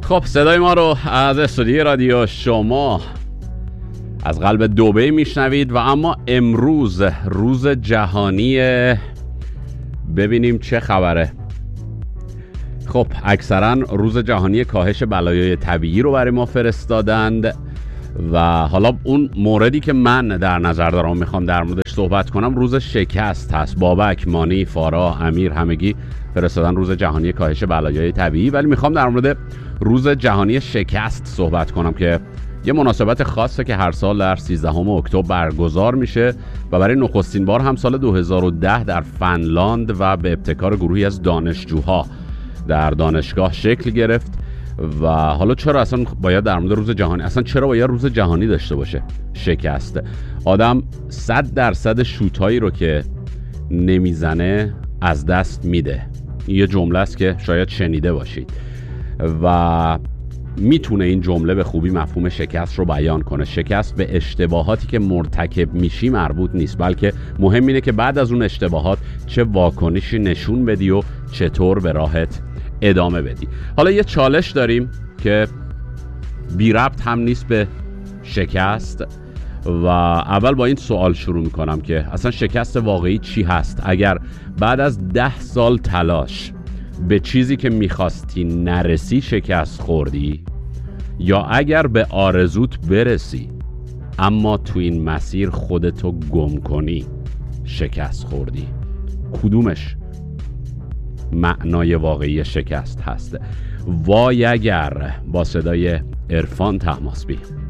خب صدای ما رو از استودیوی رادیو شما از قلب دبی میشنوید و اما امروز روز جهانی، ببینیم چه خبره. خب اکثرا روز جهانی کاهش بلایای طبیعی رو برای ما فرستادند و حالا اون موردی که من در نظر دارم میخوام در موردش صحبت کنم روز شکست هست. بابک، مانی، فارا، امیر همگی فرستادن روز جهانی کاهش بلایای طبیعی، ولی میخوام در مورد روز جهانی شکست صحبت کنم که یه مناسبت خاصه که هر سال در 13 اکتبر برگزار میشه و برای نخستین بار هم سال 2010 در فنلاند و به ابتکار گروهی از دانشجوها در دانشگاه شکل گرفت. و حالا چرا اصلا باید در مورد روز جهانی، اصلا چرا باید روز جهانی داشته باشه شکست؟ آدم 100% شوتایی رو که نمیزنه از دست میده. یه جمله است که شاید شنیده باشید و میتونه این جمله به خوبی مفهوم شکست رو بیان کنه. شکست به اشتباهاتی که مرتکب میشی مربوط نیست، بلکه مهم اینه که بعد از اون اشتباهات چه واکنشی نشون بدی و چطور به راحت ادامه بدی. حالا یه چالش داریم که بی ربط هم نیست به شکست و اول با این سوال شروع میکنم که اصلا شکست واقعی چی هست؟ اگر بعد از 10 سال تلاش به چیزی که میخواستی نرسی شکست خوردی، یا اگر به آرزوت برسی اما تو این مسیر خودتو گم کنی شکست خوردی؟ کدومش معنای واقعی شکست هست؟ وای اگر. با صدای عرفان طهماسبی.